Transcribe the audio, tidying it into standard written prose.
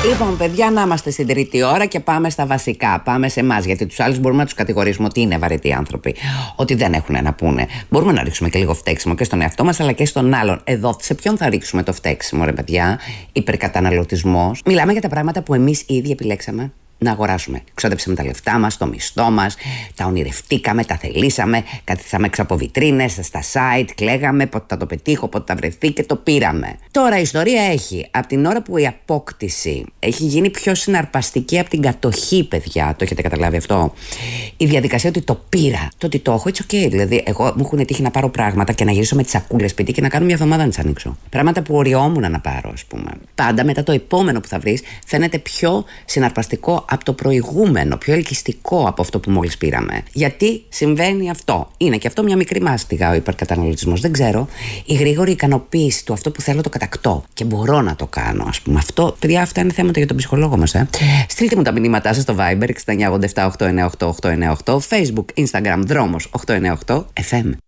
Λοιπόν, παιδιά, να είμαστε στην τρίτη ώρα και πάμε στα βασικά. Πάμε σε εμάς. Γιατί τους άλλους μπορούμε να τους κατηγορήσουμε ότι είναι βαρετοί άνθρωποι, ότι δεν έχουν να πούνε. Μπορούμε να ρίξουμε και λίγο φταίξιμο και στον εαυτό μας αλλά και στον άλλον. Εδώ, σε ποιον θα ρίξουμε το φταίξιμο, ρε παιδιά? Υπερκαταναλωτισμός. Μιλάμε για τα πράγματα που εμείς οι ίδιοι επιλέξαμε να αγοράσουμε. Ξόδεψαμε τα λεφτά μας, το μισθό μας, τα ονειρευτήκαμε, τα θελήσαμε, καθίσαμε έξω από βιτρίνες, στα site, κλαίγαμε πότε θα το πετύχω, πότε θα βρεθεί και το πήραμε. Τώρα η ιστορία έχει, από την ώρα που η απόκτηση έχει γίνει πιο συναρπαστική από την κατοχή, παιδιά, το έχετε καταλάβει αυτό? Η διαδικασία ότι το πήρα, το ότι το έχω, it's okay. Δηλαδή, εγώ μου έχουν τύχει να πάρω πράγματα και να γυρίσω με τις σακούλες σπίτι και να κάνω μια εβδομάδα να τις ανοίξω. Πράγματα που οριόμουν να πάρω, ας πούμε. Πάντα μετά το επόμενο που θα βρεις φαίνεται πιο συναρπαστικό από το προηγούμενο, πιο ελκυστικό από αυτό που μόλις πήραμε. Γιατί συμβαίνει αυτό? Είναι και αυτό μια μικρή μάστιγα, ο υπερκαταναλωτισμός. Δεν ξέρω. Η γρήγορη ικανοποίηση του αυτό που θέλω το κατακτώ και μπορώ να το κάνω, ας πούμε. Αυτό, παιδιά, αυτά είναι θέματα για τον ψυχολόγο μας. Στείλτε μου τα μηνύματά σας στο Viber 6987 898 898, Facebook, Instagram, Δρόμος 898 FM.